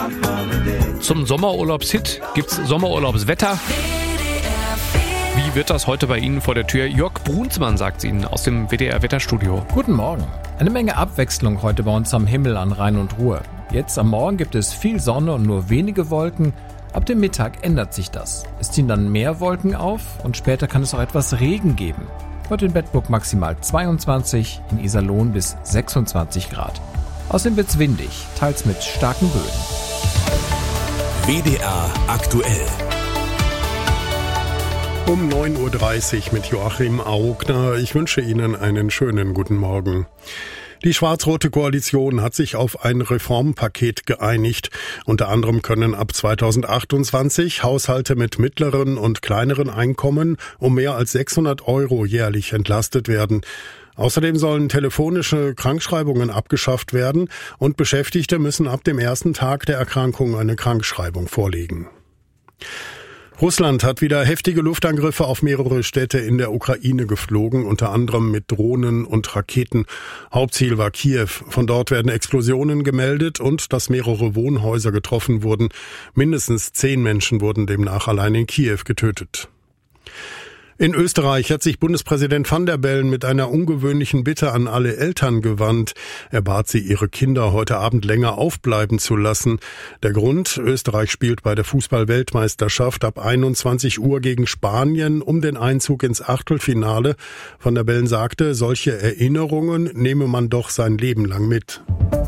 Zum Sommerurlaubshit gibt's Sommerurlaubswetter. Wie wird das heute bei Ihnen vor der Tür? Jörg Brunsmann sagt es Ihnen aus dem WDR-Wetterstudio. Guten Morgen. Eine Menge Abwechslung heute bei uns am Himmel an Rhein und Ruhr. Jetzt am Morgen gibt es viel Sonne und nur wenige Wolken. Ab dem Mittag ändert sich das. Es ziehen dann mehr Wolken auf und später kann es auch etwas Regen geben. Heute in Bedburg maximal 22, in Iserlohn bis 26 Grad. Außerdem wird's windig, teils mit starken Böen. WDR aktuell. Um 9.30 Uhr mit Joachim Augner. Ich wünsche Ihnen einen schönen guten Morgen. Die schwarz-rote Koalition hat sich auf ein Reformpaket geeinigt. Unter anderem können ab 2028 Haushalte mit mittleren und kleineren Einkommen um mehr als 600 € jährlich entlastet werden. Außerdem sollen telefonische Krankschreibungen abgeschafft werden und Beschäftigte müssen ab dem ersten Tag der Erkrankung eine Krankschreibung vorlegen. Russland hat wieder heftige Luftangriffe auf mehrere Städte in der Ukraine geflogen, unter anderem mit Drohnen und Raketen. Hauptziel war Kiew. Von dort werden Explosionen gemeldet und dass mehrere Wohnhäuser getroffen wurden. Mindestens 10 Menschen wurden demnach allein in Kiew getötet. In Österreich hat sich Bundespräsident Van der Bellen mit einer ungewöhnlichen Bitte an alle Eltern gewandt. Er bat sie, ihre Kinder heute Abend länger aufbleiben zu lassen. Der Grund: Österreich spielt bei der Fußball-Weltmeisterschaft ab 21 Uhr gegen Spanien um den Einzug ins Achtelfinale. Van der Bellen sagte, solche Erinnerungen nehme man doch sein Leben lang mit.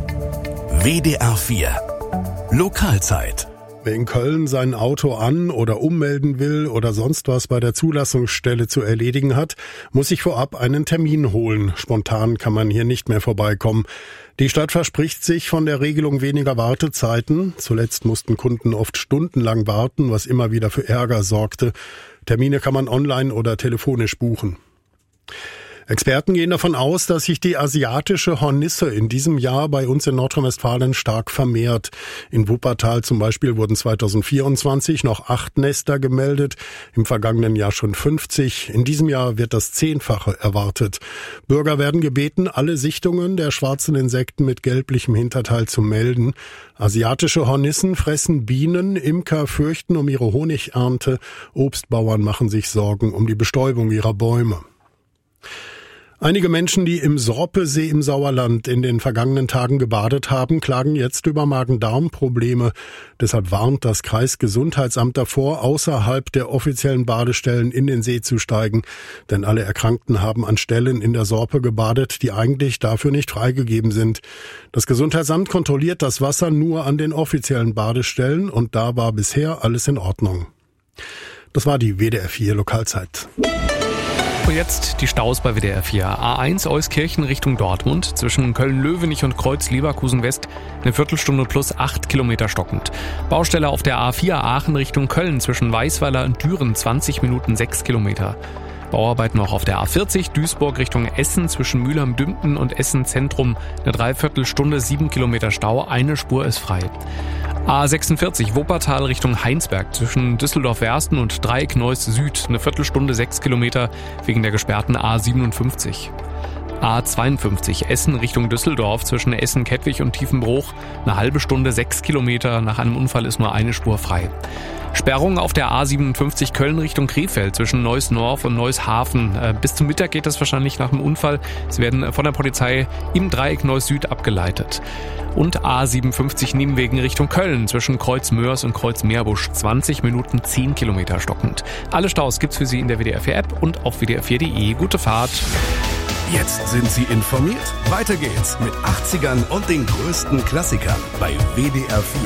WDR 4 Lokalzeit. Wer in Köln sein Auto an- oder ummelden will oder sonst was bei der Zulassungsstelle zu erledigen hat, muss sich vorab einen Termin holen. Spontan kann man hier nicht mehr vorbeikommen. Die Stadt verspricht sich von der Regelung weniger Wartezeiten. Zuletzt mussten Kunden oft stundenlang warten, was immer wieder für Ärger sorgte. Termine kann man online oder telefonisch buchen. Experten gehen davon aus, dass sich die asiatische Hornisse in diesem Jahr bei uns in Nordrhein-Westfalen stark vermehrt. In Wuppertal zum Beispiel wurden 2024 noch 8 Nester gemeldet, im vergangenen Jahr schon 50. In diesem Jahr wird das 10-fache erwartet. Bürger werden gebeten, alle Sichtungen der schwarzen Insekten mit gelblichem Hinterteil zu melden. Asiatische Hornissen fressen Bienen, Imker fürchten um ihre Honigernte, Obstbauern machen sich Sorgen um die Bestäubung ihrer Bäume. Einige Menschen, die im Sorpesee im Sauerland in den vergangenen Tagen gebadet haben, klagen jetzt über Magen-Darm-Probleme. Deshalb warnt das Kreisgesundheitsamt davor, außerhalb der offiziellen Badestellen in den See zu steigen. Denn alle Erkrankten haben an Stellen in der Sorpe gebadet, die eigentlich dafür nicht freigegeben sind. Das Gesundheitsamt kontrolliert das Wasser nur an den offiziellen Badestellen und da war bisher alles in Ordnung. Das war die WDR 4 Lokalzeit. Und jetzt die Staus bei WDR 4. A1 Euskirchen Richtung Dortmund, zwischen Köln-Löwenich und Kreuz-Leverkusen-West, eine Viertelstunde plus 8 Kilometer stockend. Baustelle auf der A4 Aachen Richtung Köln, zwischen Weißweiler und Düren, 20 Minuten 6 Kilometer. Bauarbeiten auch auf der A40 Duisburg Richtung Essen, zwischen Mülheim-Dümpten und Essen-Zentrum, eine Dreiviertelstunde 7 Kilometer Stau, eine Spur ist frei. A46 Wuppertal Richtung Heinsberg, zwischen Düsseldorf-Wersten und Dreieck-Neuss Süd, eine Viertelstunde 6 Kilometer wegen der gesperrten A57. A52 Essen Richtung Düsseldorf, zwischen Essen-Kettwig und Tiefenbruch, eine halbe Stunde 6 Kilometer, nach einem Unfall ist nur eine Spur frei. Sperrung auf der A57 Köln Richtung Krefeld, zwischen Neuss-Norf und Neuss-Hafen. Bis zum Mittag geht das wahrscheinlich nach dem Unfall. Sie werden von der Polizei im Dreieck Neuss-Süd abgeleitet. Und A57 Niemenwegen Richtung Köln, zwischen Kreuz-Mörs und Kreuz-Meerbusch, 20 Minuten 10 Kilometer stockend. Alle Staus gibt's für Sie in der WDR 4 App und auf WDR4.de. Gute Fahrt! Jetzt sind Sie informiert. Weiter geht's mit 80ern und den größten Klassikern bei WDR 4.